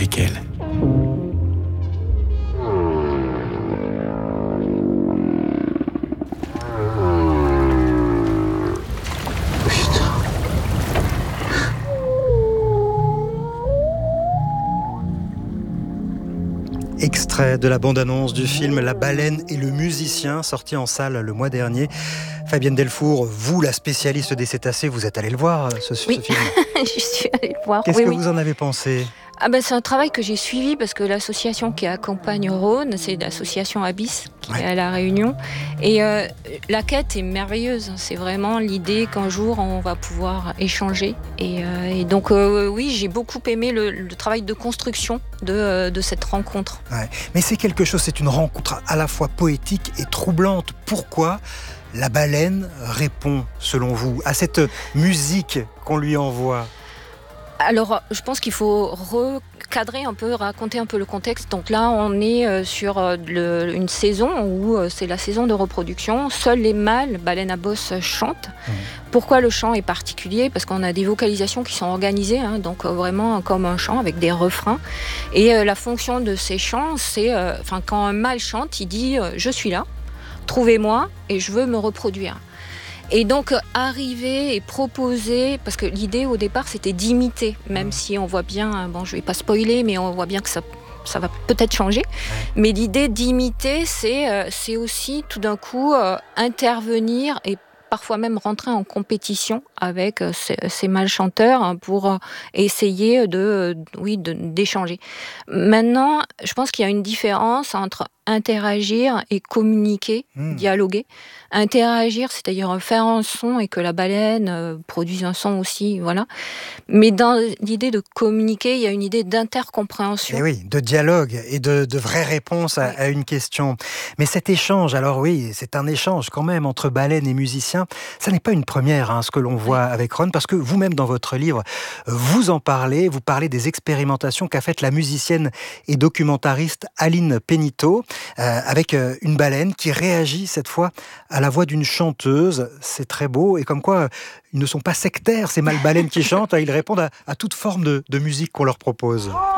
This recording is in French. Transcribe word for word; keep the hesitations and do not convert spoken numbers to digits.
avec elle. Extrait de la bande-annonce du film La baleine et le musicien, sorti en salle le mois dernier. Fabienne Delfour, vous, la spécialiste des cétacés, vous êtes allée le voir, ce, oui. ce film. Je suis allée le voir. Qu'est-ce oui, que oui. vous en avez pensé ? Ah ben, c'est un travail que j'ai suivi parce que l'association qui accompagne Rhône, c'est l'association Abyss qui ouais. est à La Réunion. Et euh, la quête est merveilleuse. C'est vraiment l'idée qu'un jour on va pouvoir échanger. Et, euh, et donc euh, oui, j'ai beaucoup aimé le, le travail de construction de, euh, de cette rencontre. Ouais. Mais c'est quelque chose, c'est une rencontre à la fois poétique et troublante. Pourquoi la baleine répond, selon vous, à cette musique qu'on lui envoie ? Alors, je pense qu'il faut recadrer un peu, raconter un peu le contexte. Donc là, on est sur le, une saison où c'est la saison de reproduction. Seuls les mâles, baleines à bosse, chantent. Mmh. Pourquoi le chant est particulier ? Parce qu'on a des vocalisations qui sont organisées, hein, donc vraiment comme un chant avec des refrains. Et euh, la fonction de ces chants, c'est, euh, enfin, quand un mâle chante, il dit euh, « je suis là, trouvez-moi et je veux me reproduire ». Et donc arriver et proposer, parce que l'idée au départ c'était d'imiter, même si on voit bien, bon je vais pas spoiler, mais on voit bien que ça, ça va peut-être changer. Ouais. Mais l'idée d'imiter, c'est, euh, c'est aussi tout d'un coup euh, intervenir et parfois même rentrer en compétition avec euh, ces, ces mâles chanteurs pour euh, essayer de, euh, oui, de, d'échanger. Maintenant, je pense qu'il y a une différence entre interagir et communiquer, mmh. dialoguer. Interagir, c'est-à-dire faire un son et que la baleine euh, produise un son aussi, voilà. Mais dans l'idée de communiquer, il y a une idée d'intercompréhension. Et oui, de dialogue et de, de vraies réponses à, oui. à une question. Mais cet échange, alors oui, c'est un échange quand même entre baleine et musicien. Ça n'est pas une première, hein, ce que l'on voit oui. avec Rhône, parce que vous-même dans votre livre, vous en parlez, vous parlez des expérimentations qu'a faites la musicienne et documentariste Aline Péniteau, euh, avec euh, une baleine qui réagit cette fois à la voix d'une chanteuse. C'est très beau, et comme quoi ils ne sont pas sectaires, ces mâles baleines qui chantent, ils répondent à, à toute forme de, de musique qu'on leur propose.